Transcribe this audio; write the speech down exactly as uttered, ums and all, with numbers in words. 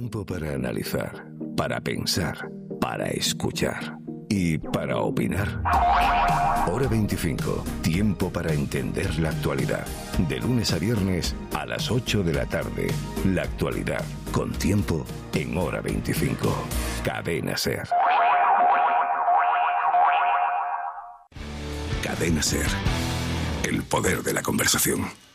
Tiempo para analizar, para pensar, para escuchar y para opinar. Hora veinticinco. Tiempo para entender la actualidad. De lunes a viernes a las ocho de la tarde. La actualidad con Tiempo en Hora veinticinco. Cadena SER. Cadena SER. El poder de la conversación.